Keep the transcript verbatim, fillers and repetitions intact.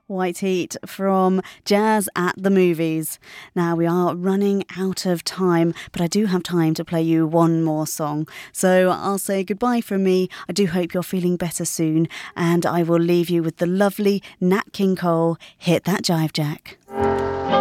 White Heat from Jazz at the Movies. Now, we are running out of time, but I do have time to play you one more song. So I'll say goodbye from me. I do hope you're feeling better soon, and I will leave you with the lovely Nat King Cole, Hit That Jive Jack.